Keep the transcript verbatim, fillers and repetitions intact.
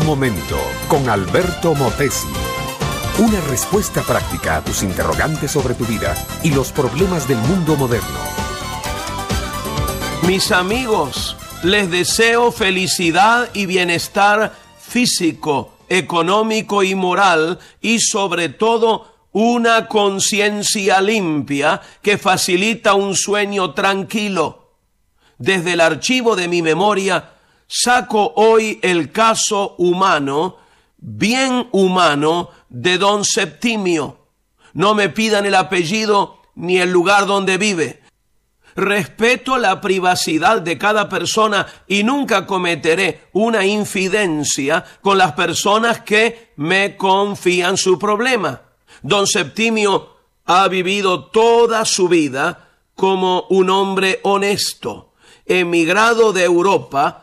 momento con Alberto Motesi. Una respuesta práctica a tus interrogantes sobre tu vida y los problemas del mundo moderno. Mis amigos, les deseo felicidad y bienestar físico, económico y moral, y sobre todo una conciencia limpia que facilita un sueño tranquilo. Desde el archivo de mi memoria saco hoy el caso humano, bien humano, de don Septimio. No me pidan el apellido ni el lugar donde vive. Respeto la privacidad de cada persona y nunca cometeré una infidencia con las personas que me confían su problema. Don Septimio ha vivido toda su vida como un hombre honesto. Emigrado de Europa,